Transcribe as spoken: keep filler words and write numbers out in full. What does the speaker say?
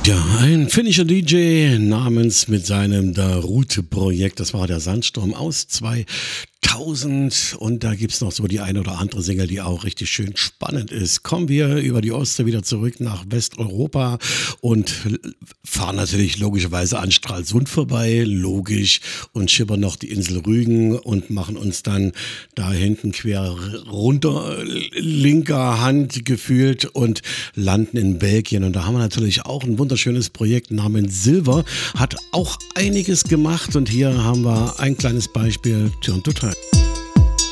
Ja, ein finnischer D J namens mit seinem Darude-Projekt, das war der Sandsturm aus zweitausend, und da gibt's noch so die eine oder andere Single, die auch richtig schön spannend ist. Kommen wir über die Ostsee wieder zurück nach Westeuropa und fahren natürlich logischerweise an Stralsund vorbei, logisch, und schippern noch die Insel Rügen und machen uns dann da hinten quer runter, linker Hand gefühlt, und landen in Belgien. Und da haben wir natürlich auch ein wunderschönes Projekt namens Silver, hat auch einiges gemacht, und hier haben wir ein kleines Beispiel, Turn to Turn.